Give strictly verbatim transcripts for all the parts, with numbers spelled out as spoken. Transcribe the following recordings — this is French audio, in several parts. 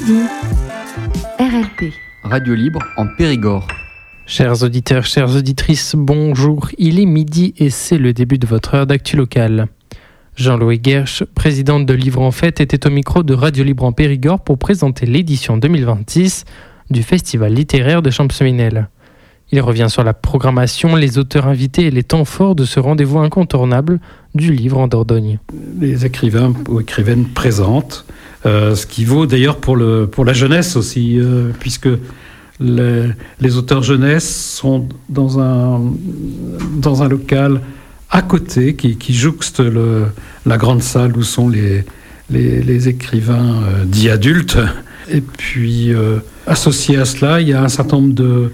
midi, R L P. Radio Libre en Périgord. Chers auditeurs, chères auditrices, bonjour. Il est midi et c'est le début de votre heure d'actu locale. Jean-Louis Guerche, présidente de Livre en Fête, était au micro de Radio Libre en Périgord pour présenter l'édition deux mille vingt-six du Festival littéraire de Champseminel. Il revient sur la programmation, les auteurs invités et les temps forts de ce rendez-vous incontournable du livre en Dordogne. Les écrivains ou écrivaines présentent, euh, ce qui vaut d'ailleurs pour, le, pour la jeunesse aussi, euh, puisque les, les auteurs jeunesse sont dans un, dans un local à côté qui, qui jouxte le, la grande salle où sont les, les, les écrivains euh, dits adultes. Et puis, euh, associé à cela, il y a un certain nombre de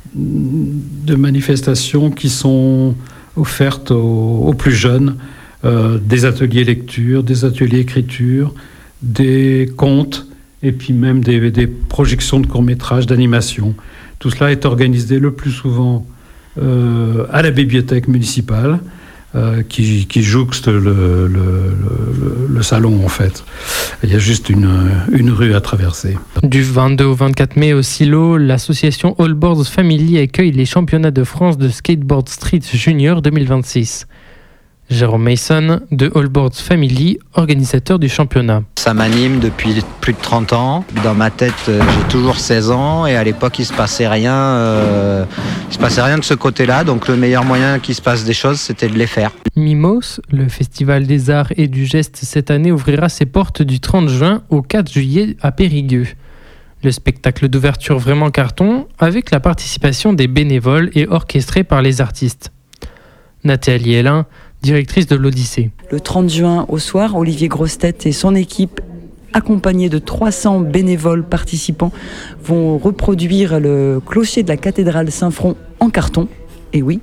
de manifestations qui sont offertes aux, aux plus jeunes, euh, des ateliers lecture, des ateliers écriture, des contes et puis même des, des projections de courts-métrages, d'animation. Tout cela est organisé le plus souvent euh, à la bibliothèque municipale euh, qui, qui jouxte le, le, le, le salon en fait. Il y a juste une, une rue à traverser. Du vingt-deux au vingt-quatre mai au Silo, l'association All Boards Family accueille les championnats de France de skateboard street junior deux mille vingt-six. Jérôme Mason de All Boards Family, organisateur du championnat. Ça m'anime depuis plus de trente ans. Dans ma tête, j'ai toujours seize ans et à l'époque, il ne se passait rien. Euh, il se passait rien de ce côté-là. Donc le meilleur moyen qu'il se passe des choses, c'était de les faire. Mimos, le Festival des Arts et du Geste cette année, ouvrira ses portes du trente juin au quatre juillet à Périgueux. Le spectacle d'ouverture vraiment carton avec la participation des bénévoles et orchestré par les artistes. Nathalie Hélin, directrice de l'Odyssée. Le trente juin au soir, Olivier Grostet et son équipe, accompagnés de trois cents bénévoles participants, vont reproduire le clocher de la cathédrale Saint-Front en carton. Et oui,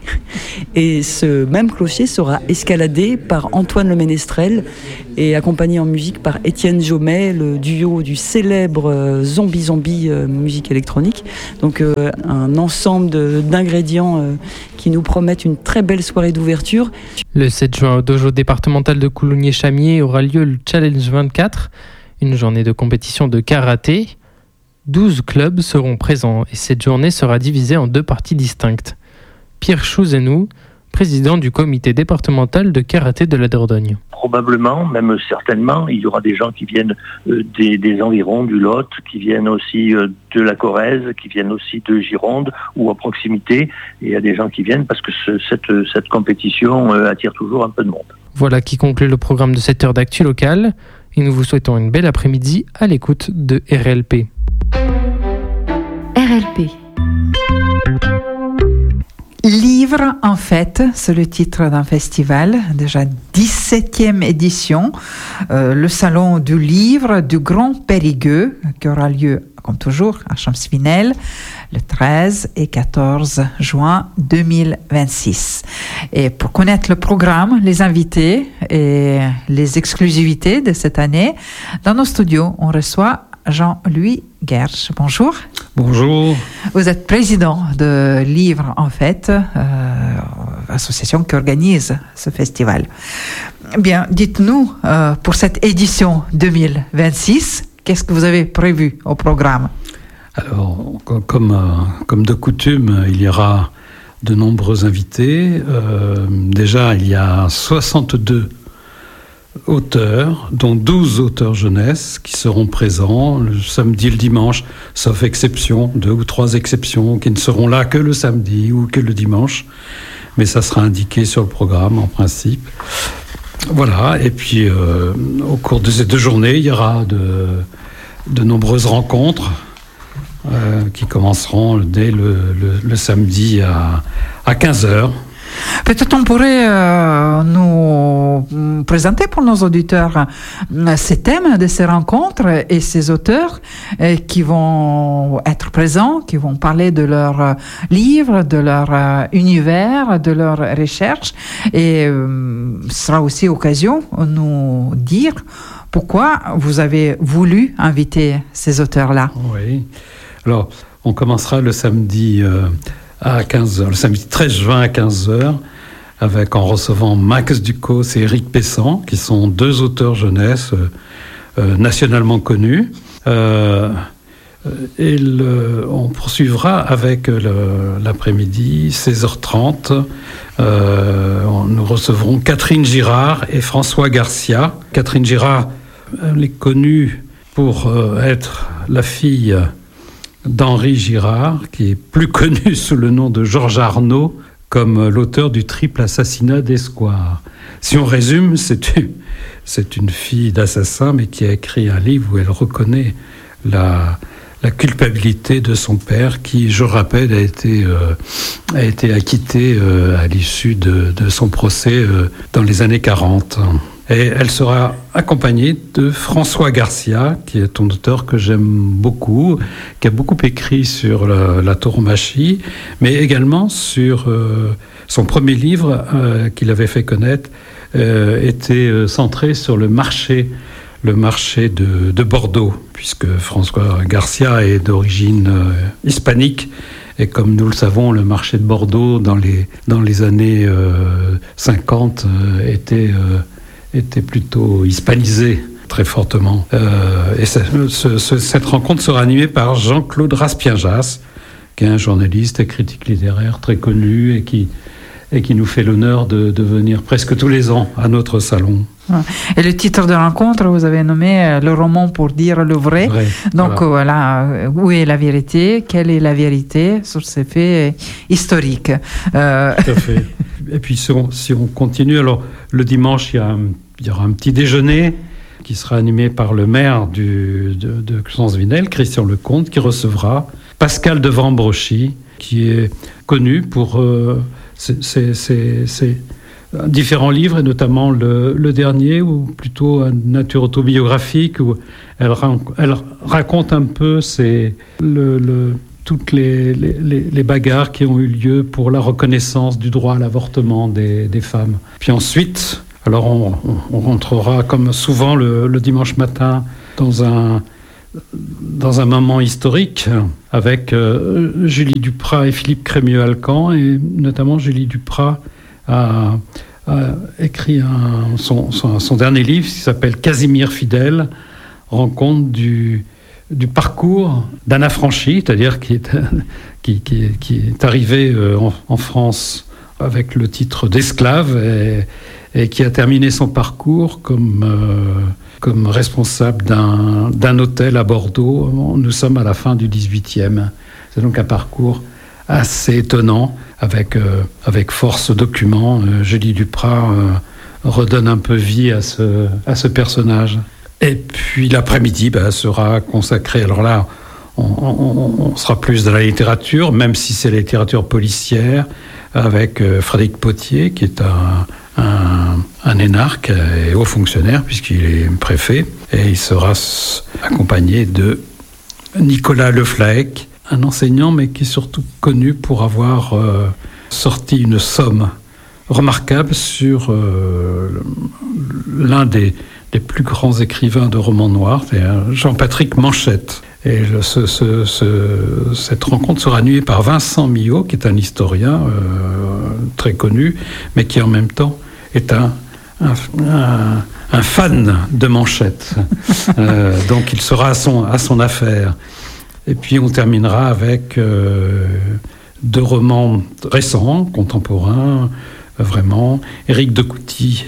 et ce même clocher sera escaladé par Antoine Le Ménestrel et accompagné en musique par Étienne Jomet, le duo du célèbre Zombie Zombie euh, musique électronique. Donc euh, un ensemble de, d'ingrédients euh, qui nous promettent une très belle soirée d'ouverture. Le sept juin au dojo départemental de Coulogné-Chamier aura lieu le Challenge vingt-quatre, une journée de compétition de karaté. douze clubs seront présents et cette journée sera divisée en deux parties distinctes. Pierre Chouzenou, président du comité départemental de karaté de la Dordogne. Probablement, même certainement, il y aura des gens qui viennent euh, des, des environs du Lot, qui viennent aussi euh, de la Corrèze, qui viennent aussi de Gironde ou à proximité. Et il y a des gens qui viennent parce que ce, cette, cette compétition euh, attire toujours un peu de monde. Voilà qui conclut le programme de cette heure d'actu locale. Et nous vous souhaitons une belle après-midi à l'écoute de R L P. R L P. Livre en Fête, c'est le titre d'un festival, déjà dix-septième édition, euh, le salon du livre du Grand Périgueux, qui aura lieu, comme toujours, à Champseminel, le treize et quatorze juin deux mille vingt-six. Et pour connaître le programme, les invités et les exclusivités de cette année, dans nos studios, on reçoit Jean-Louis Guerche. Bonjour. Bonjour. Vous êtes président de Livre en Fête, euh, association qui organise ce festival. Bien, dites-nous, euh, pour cette édition deux mille vingt-six, qu'est-ce que vous avez prévu au programme ? Alors, comme, euh, comme de coutume, il y aura de nombreux invités. Euh, déjà, il y a soixante-deux auteurs, dont douze auteurs jeunesse qui seront présents le samedi et le dimanche, sauf exception, deux ou trois exceptions qui ne seront là que le samedi ou que le dimanche, mais ça sera indiqué sur le programme en principe. Voilà, et puis euh, au cours de ces deux journées, il y aura de, de nombreuses rencontres euh, qui commenceront dès le, le, le samedi à, à quinze heures. Peut-être on pourrait euh, nous présenter pour nos auditeurs euh, ces thèmes de ces rencontres et ces auteurs euh, qui vont être présents, qui vont parler de leurs euh, livres, de leur euh, univers, de leurs recherches. Et euh, ce sera aussi occasion de nous dire pourquoi vous avez voulu inviter ces auteurs-là. Oui. Alors, on commencera le samedi... Euh à quinze heures, le samedi treize juin à quinze heures, avec en recevant Max Ducos et Éric Pessan, qui sont deux auteurs jeunesse euh, euh, nationalement connus. Euh, et le, on poursuivra avec le, l'après-midi, seize heures trente. Euh, nous recevrons Catherine Girard et François Garcia. Catherine Girard, elle est connue pour euh, être la fille d'Henri Girard, qui est plus connu sous le nom de Georges Arnaud, comme l'auteur du triple assassinat d'Escoir. Si on résume, c'est une, c'est une fille d'assassin, mais qui a écrit un livre où elle reconnaît la, la culpabilité de son père, qui, je rappelle, a été, euh, a été acquitté euh, à l'issue de, de son procès euh, dans les années quarante. Et elle sera accompagnée de François Garcia, qui est un auteur que j'aime beaucoup, qui a beaucoup écrit sur la, la tauromachie, mais également sur euh, son premier livre euh, qu'il avait fait connaître, euh, était euh, centré sur le marché, le marché de, de Bordeaux, puisque François Garcia est d'origine euh, hispanique. Et comme nous le savons, le marché de Bordeaux, dans les, dans les années euh, cinquante, euh, était... Euh, était plutôt hispanisé très fortement. Euh, et ce, ce, ce, cette rencontre sera animée par Jean-Claude Raspienjas, qui est un journaliste et critique littéraire très connu et qui, et qui nous fait l'honneur de, de venir presque tous les ans à notre salon. Et le titre de rencontre, vous avez nommé le roman pour dire le vrai. vrai Donc voilà. voilà, où est la vérité? Quelle est la vérité sur ces faits historiques? euh... Tout à fait. Et puis si on, si on continue, alors le dimanche, il y, a un, il y aura un petit déjeuner qui sera animé par le maire du, de, de Xansvinel, Christian Lecomte, qui recevra Pascal de Vambrochy, qui est connu pour euh, ses, ses, ses, ses différents livres, et notamment le, le dernier, ou plutôt une nature autobiographique, où elle, elle raconte un peu ses, le, le, toutes les, les, les bagarres qui ont eu lieu pour la reconnaissance du droit à l'avortement des, des femmes. Puis ensuite, alors on, on rentrera comme souvent le, le dimanche matin dans un, dans un moment historique avec euh, Julie Duprat et Philippe Crémieux-Alcan, et notamment Julie Duprat a, a écrit un, son, son, son dernier livre qui s'appelle Casimir Fidèle, rencontre du, du parcours d'un affranchi, c'est-à-dire qui est, qui, qui, qui est arrivé en, en France avec le titre d'esclave et, et qui a terminé son parcours comme, euh, comme responsable d'un, d'un hôtel à Bordeaux. Nous sommes à la fin du dix-huitième. C'est donc un parcours assez étonnant, avec, euh, avec force documents. Euh, Julie Duprat euh, redonne un peu vie à ce, à ce personnage. Et puis l'après-midi bah, sera consacré, alors là, on, on, on sera plus dans la littérature, même si c'est la littérature policière, avec euh, Frédéric Potier, qui est un, un, un énarque et haut fonctionnaire, puisqu'il est préfet, et il sera accompagné de Nicolas Leflaec, un enseignant, mais qui est surtout connu pour avoir euh, sorti une somme remarquable sur euh, l'un des, des plus grands écrivains de romans noirs, c'est Jean-Patrick Manchette. Et le, ce, ce, ce, cette rencontre sera animée par Vincent Millot, qui est un historien euh, très connu, mais qui en même temps est un, un, un, un fan de Manchette. euh, donc il sera à son, à son affaire. Et puis on terminera avec euh, deux romans récents, contemporains, euh, vraiment. Éric de Couty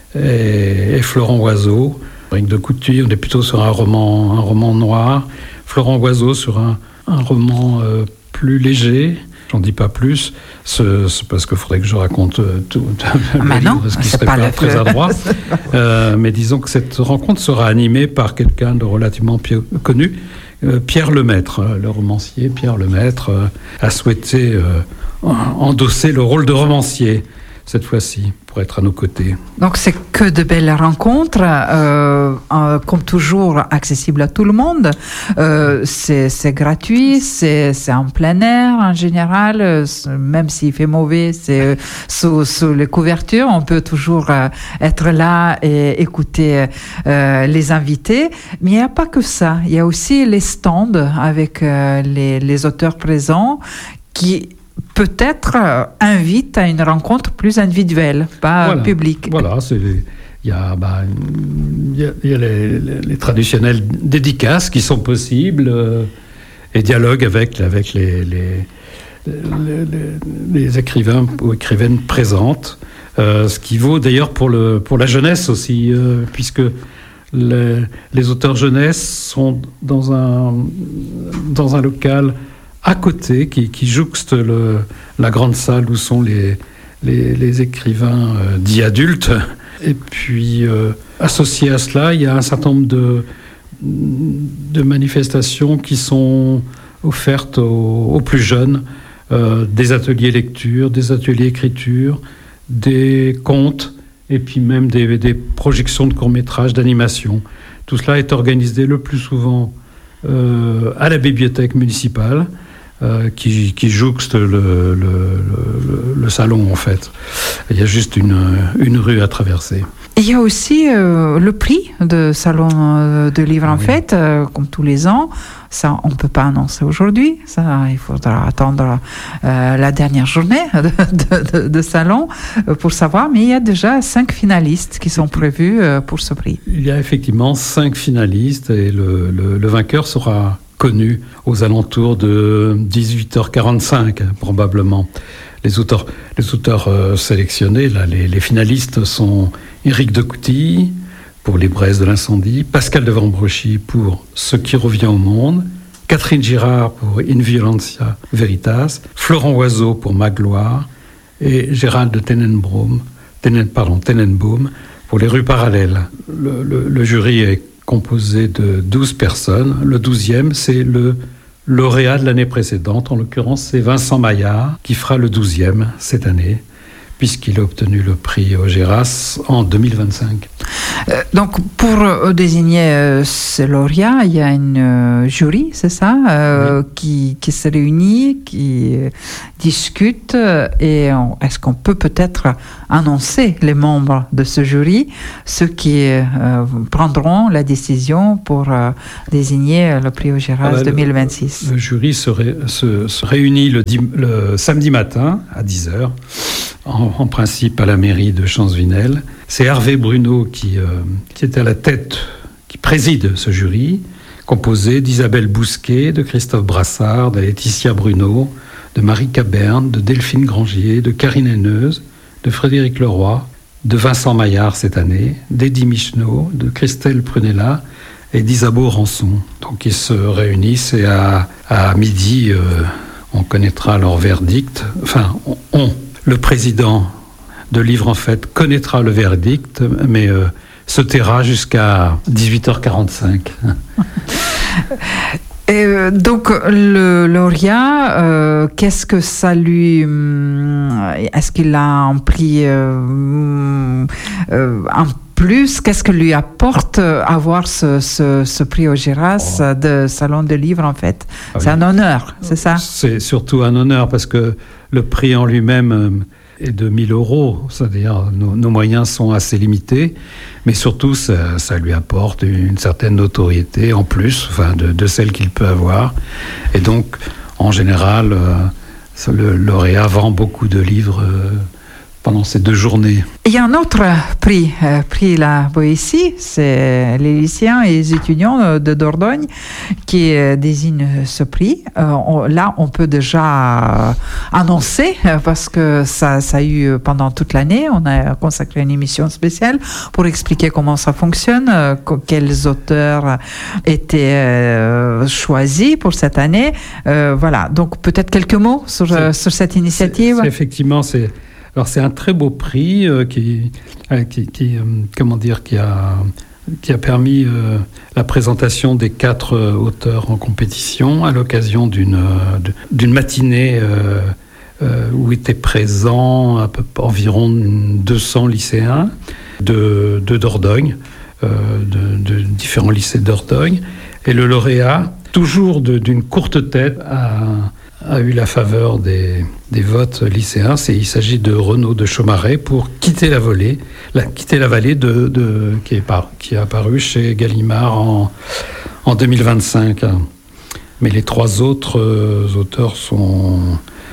et, et Florent Oiseau. Éric de Couty, on est plutôt sur un roman, un roman noir. Florent Oiseau sur un, un roman euh, plus léger. J'en dis pas plus, c'est, c'est parce qu'il faudrait que je raconte euh, tout, ah bah non, ce qui c'est serait pas, pas le... très adroit. euh, mais disons que cette rencontre sera animée par quelqu'un de relativement pi- connu. Euh, Pierre Lemaître, le romancier Pierre Lemaître, euh, a souhaité euh, endosser le rôle de romancier cette fois-ci, pour être à nos côtés. Donc c'est que de belles rencontres, euh, euh, comme toujours accessibles à tout le monde. Euh, c'est, c'est gratuit, c'est, c'est en plein air en général, euh, même s'il fait mauvais, c'est euh, sous, sous les couvertures. On peut toujours euh, être là et écouter euh, les invités. Mais il n'y a pas que ça, il y a aussi les stands avec euh, les, les auteurs présents qui peut-être euh, invite à une rencontre plus individuelle, pas voilà, publique. Voilà, c'est, Il y a, bah, il y a, il y a les, les, les traditionnelles dédicaces qui sont possibles euh, et dialogues avec, avec les, les, les, les, les écrivains ou écrivaines présentes. Euh, ce qui vaut d'ailleurs pour, le, pour la jeunesse aussi, euh, puisque les, les auteurs jeunesse sont dans un, dans un local à côté qui, qui jouxte le, la grande salle où sont les, les, les écrivains euh, dits adultes. Et puis, euh, associé à cela, il y a un certain nombre de, de manifestations qui sont offertes aux, aux plus jeunes, euh, des ateliers lecture, des ateliers écriture, des contes, et puis même des, des projections de courts-métrages, d'animation. Tout cela est organisé le plus souvent euh, à la bibliothèque municipale, euh, qui, qui jouxte le, le, le, le salon, en fait. Il y a juste une, une rue à traverser. Il y a aussi euh, le prix de Salon de Livre en oui. Fête, euh, comme tous les ans. Ça, on ne peut pas annoncer aujourd'hui. Ça, il faudra attendre euh, la dernière journée de, de, de Salon pour savoir. Mais il y a déjà cinq finalistes qui sont prévus euh, pour ce prix. Il y a effectivement cinq finalistes et le, le, le vainqueur sera connu aux alentours de dix-huit heures quarante-cinq, probablement. Les auteurs, les auteurs euh, sélectionnés, là, les, les finalistes sont Éric de Couty pour Les Braises de l'incendie, Pascal de Vambrochy pour Ce qui revient au monde, Catherine Girard pour In Violentia Veritas, Florent Oiseau pour Magloire et Gérald de Tenenbaum, Tenen, pardon, Tenenbaum pour Les Rues parallèles. Le, le, le jury est composé de douze personnes. Le douzième, c'est le lauréat de l'année précédente. En l'occurrence, c'est Vincent Maillard qui fera le douzième cette année, puisqu'il a obtenu le prix Augeras en deux mille vingt-cinq. Euh, donc, pour euh, désigner euh, ce lauréat, il y a une euh, jury, c'est ça, euh, oui. qui, qui se réunit, qui euh, discute, et on, est-ce qu'on peut peut-être annoncer les membres de ce jury, ceux qui euh, prendront la décision pour euh, désigner le prix Augeras ah bah, deux mille vingt-six? Le, le jury se, ré, se, se réunit le, le samedi matin à dix heures. En, en principe à la mairie de Champs-Vinel. C'est Hervé Bruno qui, euh, qui est à la tête, qui préside ce jury, composé d'Isabelle Bousquet, de Christophe Brassard, de Laetitia Bruno, de Marie Caberne, de Delphine Grangier, de Karine Henneuse, de Frédéric Leroy, de Vincent Maillard cette année, d'Eddie Michneau, de Christelle Prunella et d'Isabeau Rançon. Donc ils se réunissent et à, à midi, euh, on connaîtra leur verdict. Enfin, on... on Le président de Livre en Fête connaîtra le verdict, mais euh, se taira jusqu'à dix-huit heures quarante-cinq. Et euh, donc, le lauréat, euh, qu'est-ce que ça lui... Est-ce qu'il a un prix euh, euh, en plus? Qu'est-ce que lui apporte avoir ce, ce, ce prix Augeras oh. de Salon de Livre, en fait? Ah c'est oui. un honneur, c'est ça? C'est surtout un honneur, parce que le prix en lui-même est de mille euros, c'est-à-dire nos, nos moyens sont assez limités, mais surtout ça, ça lui apporte une certaine notoriété en plus, enfin de, de celle qu'il peut avoir. Et donc, en général, euh, le lauréat vend beaucoup de livres euh, pendant ces deux journées. Il y a un autre prix, euh, prix La Boétie, c'est les lycéens et les étudiants de Dordogne qui euh, désignent ce prix. Euh, on, là, on peut déjà annoncer, parce que ça, ça a eu pendant toute l'année, on a consacré une émission spéciale pour expliquer comment ça fonctionne, euh, quels auteurs étaient euh, choisis pour cette année. Euh, voilà, donc peut-être quelques mots sur, euh, sur cette initiative. C'est, c'est, effectivement, c'est... Alors c'est un très beau prix euh, qui, euh, qui, qui euh, comment dire, qui a, qui a permis euh, la présentation des quatre euh, auteurs en compétition à l'occasion d'une, euh, d'une matinée euh, euh, où étaient présents à peu, environ deux cents lycéens de, de Dordogne, euh, de, de différents lycées de Dordogne. Et le lauréat, toujours de, d'une courte tête, a... a eu la faveur des, des votes lycéens. C'est, il s'agit de Renaud de Chaumareix pour Quitter la vallée, la, quitter la vallée de, de, qui, est par, qui est apparu chez Gallimard en, en deux mille vingt-cinq. Mais les trois autres euh, auteurs sont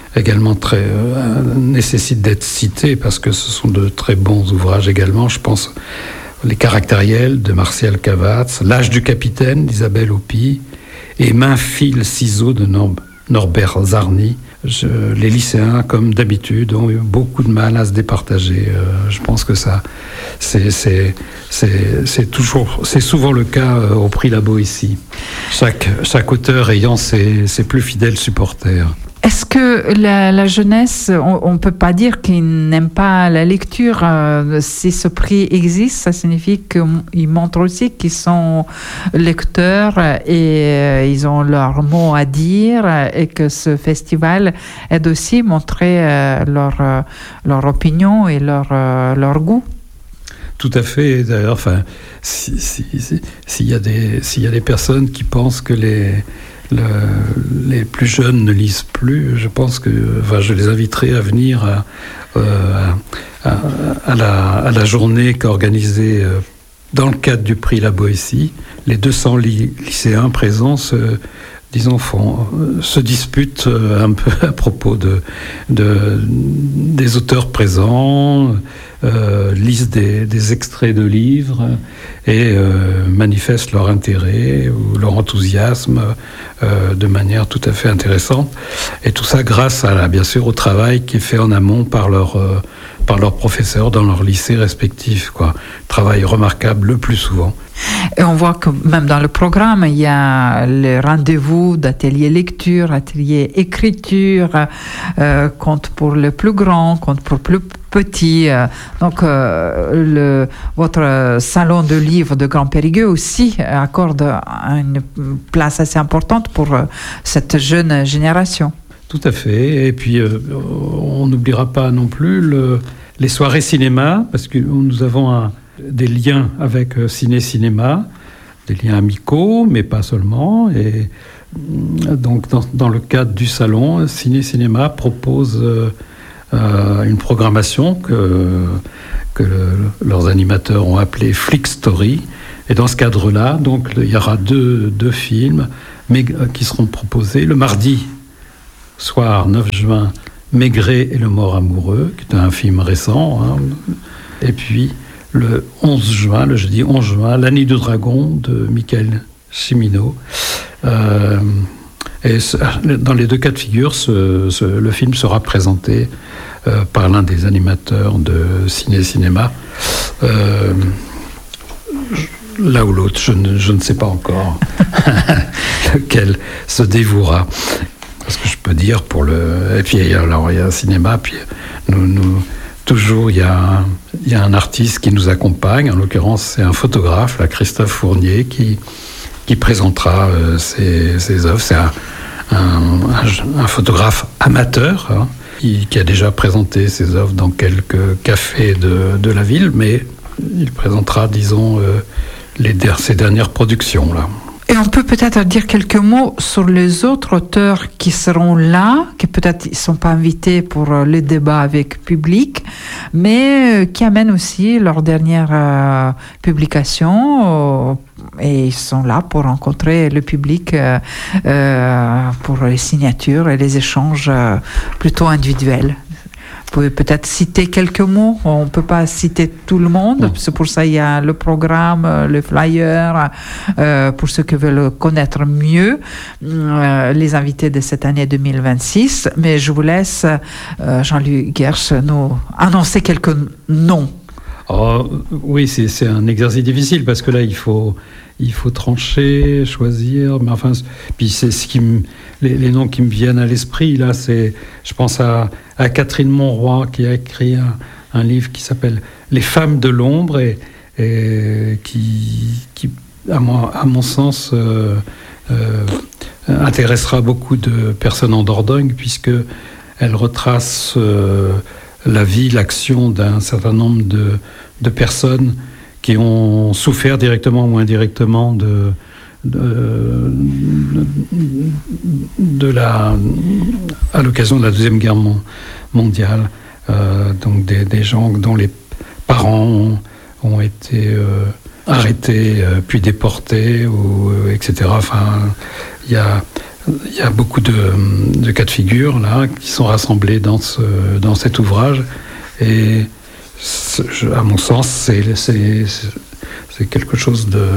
également très euh, nécessitent d'être cités parce que ce sont de très bons ouvrages également. Je pense Les Caractériels de Martial Cavatz, L'âge du capitaine d'Isabelle Houpy et Main, fil, ciseaux de Nor- Norbert Zarny. Je, les lycéens, comme d'habitude, ont eu beaucoup de mal à se départager. Euh, je pense que ça, c'est, c'est, c'est, c'est toujours, c'est souvent le cas euh, au prix La Boétie. Chaque, chaque auteur ayant ses, ses plus fidèles supporters. Est-ce que la, la jeunesse, on ne peut pas dire qu'ils n'aiment pas la lecture? euh, Si ce prix existe, ça signifie qu'ils montrent aussi qu'ils sont lecteurs et euh, ils ont leur mot à dire, et que ce festival aide aussi à montrer euh, leur, euh, leur opinion et leur, euh, leur goût. Tout à fait. D'ailleurs, enfin, si, si, si, s'il y a des, s'il y a des personnes qui pensent que les Le, les plus jeunes ne lisent plus, je pense que enfin, je les inviterai à venir à, euh, à, à, la, à la journée qu'a organisée euh, dans le cadre du prix La Boétie. Les deux cents ly- lycéens présents se, disons, font, euh, se disputent euh, un peu à propos de, de, des auteurs présents, euh, lisent des, des extraits de livres et euh, manifestent leur intérêt ou leur enthousiasme euh, de manière tout à fait intéressante. Et tout ça grâce, à la, bien sûr, au travail qui est fait en amont par leurs euh, par leurs professeurs dans leurs lycées respectifs, quoi. Travail remarquable le plus souvent. Et on voit que même dans le programme, il y a les rendez-vous d'atelier lecture, atelier écriture, euh, compte pour les plus grands, compte pour plus petits. Donc, euh, le, votre salon de livres de Grand Périgueux aussi accorde une place assez importante pour cette jeune génération. Tout à fait. Et puis, euh, on n'oubliera pas non plus le, les soirées cinéma, parce que nous avons un, des liens avec euh, Ciné-Cinéma, des liens amicaux, mais pas seulement. Et donc, dans, dans le cadre du salon, Ciné-Cinéma propose euh, euh, une programmation que, que le, leurs animateurs ont appelée Flick Story. Et dans ce cadre-là, donc, il y aura deux, deux films mais, euh, qui seront proposés le mardi soir neuf juin, Maigret et le mort amoureux, qui est un film récent. Hein. Et puis, le onze juin, le jeudi onze juin, La Nuit du Dragon de Michael Cimino. Euh, et ce, dans les deux cas de figure, ce, ce, le film sera présenté euh, par l'un des animateurs de Ciné-Cinéma. Euh, L'un ou l'autre, je ne, je ne sais pas encore lequel se dévouera. Ce que je peux dire pour le... Et puis, alors, il y a un cinéma, puis nous, nous, toujours, il y, a, il y a un artiste qui nous accompagne. En l'occurrence, c'est un photographe, là, Christophe Fournier, qui, qui présentera euh, ses, ses œuvres. C'est un, un, un, un photographe amateur, hein, qui, qui a déjà présenté ses œuvres dans quelques cafés de, de la ville, mais il présentera, disons, euh, les, ses dernières productions, là. Et on peut peut-être dire quelques mots sur les autres auteurs qui seront là, qui peut-être ne sont pas invités pour le débat avec public, mais qui amènent aussi leur dernière euh, publication, euh, et ils sont là pour rencontrer le public euh, euh, pour les signatures et les échanges euh, plutôt individuels. Vous pouvez peut-être citer quelques mots. On ne peut pas citer tout le monde. C'est pour ça qu'il y a le programme, le flyer, euh, pour ceux qui veulent connaître mieux euh, les invités de cette année deux mille vingt-six. Mais je vous laisse, euh, Jean-Louis Guerche, nous annoncer quelques noms. Oh, oui, c'est, c'est un exercice difficile parce que là, il faut, il faut trancher, choisir. Mais enfin, puis c'est ce qui me, les, les noms qui me viennent à l'esprit, là, c'est, je pense à, à Catherine Monroy qui a écrit un, un livre qui s'appelle Les femmes de l'ombre et, et qui, qui, à mon, à mon sens, euh, euh, intéressera beaucoup de personnes en Dordogne puisque elle retrace euh, la vie, l'action d'un certain nombre de, de personnes qui ont souffert directement ou indirectement de, de, de la, à l'occasion de la Deuxième Guerre mondiale. Euh, donc des, des gens dont les parents ont, ont été euh, arrêtés, euh, puis déportés, ou, euh, et cetera. Enfin, il y a il y a beaucoup de, de cas de figure là qui sont rassemblés dans, ce, dans cet ouvrage. Et à mon sens, c'est, c'est, c'est quelque chose de,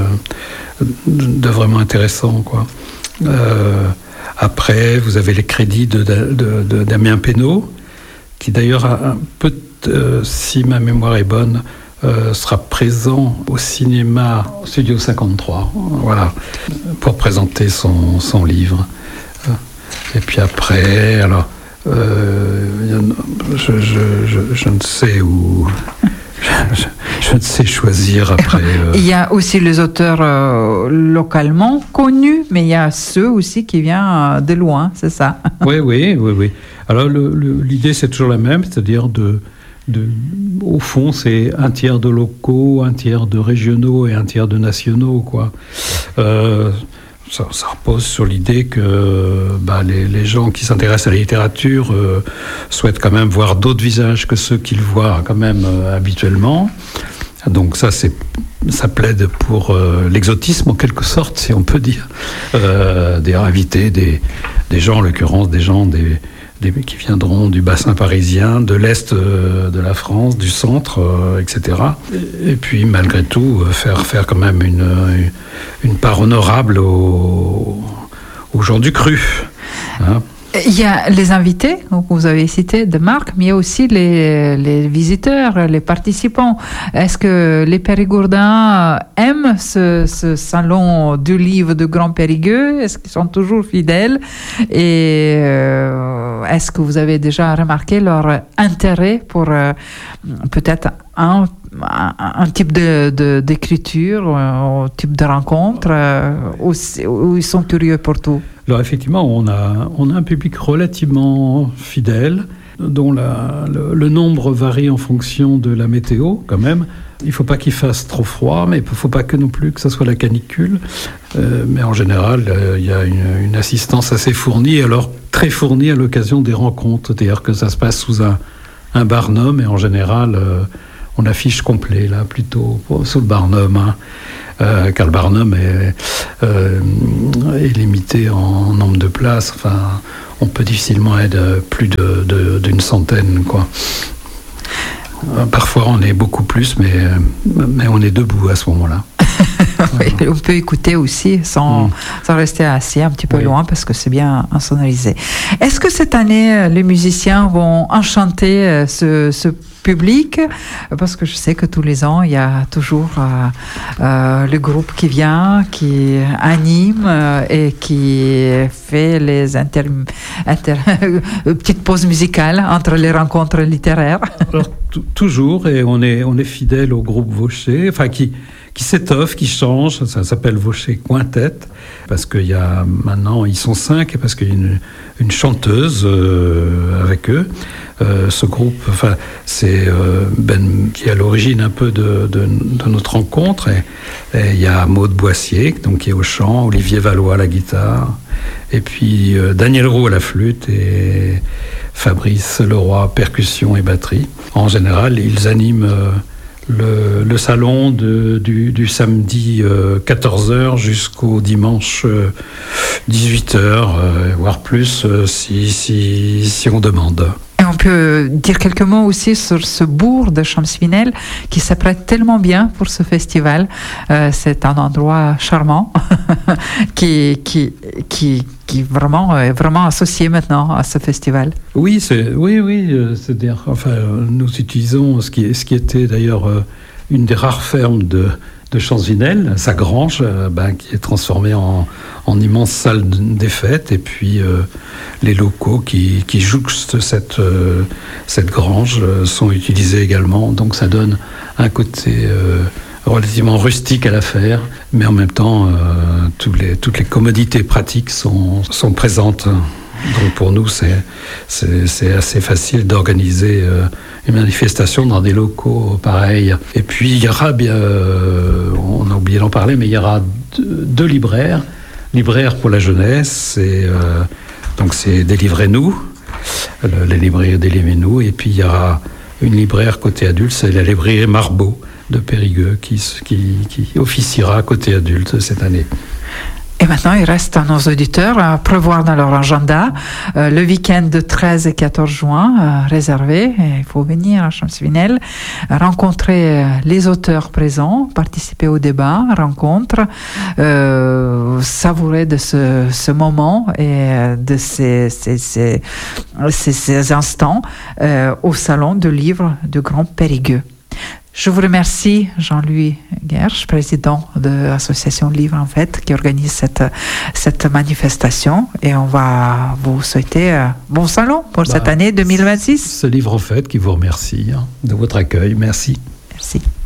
de vraiment intéressant, quoi. Euh, après, vous avez les crédits de, de, de Damien Penaud, qui d'ailleurs a un peu, euh, si ma mémoire est bonne, euh, sera présent au cinéma Studio cinquante-trois, voilà, pour présenter son, son livre. Et puis après, alors, euh, je, je, je, je ne sais où... Je, je ne sais choisir après. Euh... Il y a aussi les auteurs euh, localement connus, mais il y a ceux aussi qui viennent de loin, c'est ça? Oui, oui, oui, oui. Alors le, le, l'idée c'est toujours la même, c'est-à-dire de, de, au fond c'est un tiers de locaux, un tiers de régionaux et un tiers de nationaux, quoi. Euh, Ça, ça repose sur l'idée que bah, les, les gens qui s'intéressent à la littérature euh, souhaitent quand même voir d'autres visages que ceux qu'ils voient quand même euh, habituellement. Donc ça, c'est, ça plaide pour euh, l'exotisme en quelque sorte, si on peut dire. Euh, d'ailleurs, inviter des, des gens, en l'occurrence des gens des, des, qui viendront du bassin parisien, de l'Est euh, de la France, du centre, euh, et cetera. Et, et puis, malgré tout, euh, faire, faire quand même une, une, une part honorable aux, aux gens du cru. Hein. Il y a les invités, que vous avez cité, de marque, mais il y a aussi les, les visiteurs, les participants. Est-ce que les Périgourdins aiment ce, ce salon du livre de Grand Périgueux? Est-ce qu'ils sont toujours fidèles? Et euh, est-ce que vous avez déjà remarqué leur intérêt pour euh, peut-être un, un, un type de, de, d'écriture, un type de rencontre, euh, où, où ils sont curieux pour tout? Alors effectivement, on a, on a un public relativement fidèle, dont la, le, le nombre varie en fonction de la météo, quand même. Il ne faut pas qu'il fasse trop froid, mais il ne faut pas que non plus que ça soit la canicule. Euh, mais en général, euh, il y a une, une assistance assez fournie, alors très fournie à l'occasion des rencontres. C'est-à-dire que ça se passe sous un, un barnum, et en général, euh, on affiche complet, là, plutôt sous le barnum, hein. Euh, car le barnum est, euh, est limité en nombre de places. Enfin, on peut difficilement être plus de, de, d'une centaine, quoi. Euh, parfois, on est beaucoup plus, mais, mais on est debout à ce moment-là. Oui, on peut écouter aussi sans, mmh. sans rester assis un petit peu oui. loin, parce que c'est bien insonorisé. Est-ce que cette année, les musiciens vont enchanter ce, ce public? Parce que je sais que tous les ans, il y a toujours euh, euh, le groupe qui vient, qui anime euh, et qui fait les inter... inter... petites pauses musicales entre les rencontres littéraires. Alors, t- toujours, et on est, on est fidèle au groupe Vaucher, enfin qui... qui s'étoffe, qui change, ça s'appelle Vaucher Quintet, parce qu'il y a maintenant, ils sont cinq, et parce qu'il y a une, une chanteuse euh, avec eux. Euh, ce groupe, enfin, c'est euh, Ben qui est à l'origine un peu de, de, de notre rencontre, et, et il y a Maude Boissier, donc, qui est au chant, Olivier Valois à la guitare, et puis euh, Daniel Roux à la flûte, et Fabrice Leroy, percussion et batterie. En général, ils animent... Euh, Le, le salon de, du, du samedi euh, quatorze heures jusqu'au dimanche euh, dix-huit heures, euh, voire plus euh, si, si, si on demande. Et on peut dire quelques mots aussi sur ce bourg de Champsvinel qui s'apprête tellement bien pour ce festival. Euh, c'est un endroit charmant qui, qui, qui, qui vraiment, est vraiment associé maintenant à ce festival. Oui, c'est, oui, oui. C'est-à-dire, enfin, nous utilisons ce qui, ce qui était d'ailleurs une des rares fermes de, de Champsvinel, sa grange, ben, qui est transformée en, en immense salle des fêtes, et puis euh, les locaux qui, qui jouxtent cette, euh, cette grange euh, sont utilisés également, donc ça donne un côté euh, relativement rustique à l'affaire, mais en même temps, euh, tous les, toutes les commodités pratiques sont, sont présentes. Donc pour nous, c'est, c'est, c'est assez facile d'organiser euh, une manifestation dans des locaux pareils. Et puis il y aura, bien, euh, on a oublié d'en parler, mais il y aura deux, deux libraires. Libraire pour la jeunesse, et, euh, donc c'est Délivrez-nous, le, les libraires Délivrez-nous. Et puis il y aura une libraire côté adulte, c'est la librairie Marbeau de Périgueux qui, qui, qui officiera côté adulte cette année. Et maintenant, il reste à nos auditeurs à prévoir dans leur agenda euh, le week-end de treize et quatorze juin euh, réservé. Et il faut venir à Champs-Vinel, rencontrer les auteurs présents, participer au débat, rencontre, euh, savourer de ce, ce moment et de ces, ces, ces, ces, ces instants euh, au salon de livres de Grand Périgueux. Je vous remercie, Jean-Louis Guerche, président de l'association Livre en Fête, qui organise cette, cette manifestation. Et on va vous souhaiter un bon salon pour bah, cette année deux mille vingt-six. Ce Livre en Fête qui vous remercie hein, de votre accueil. Merci. Merci.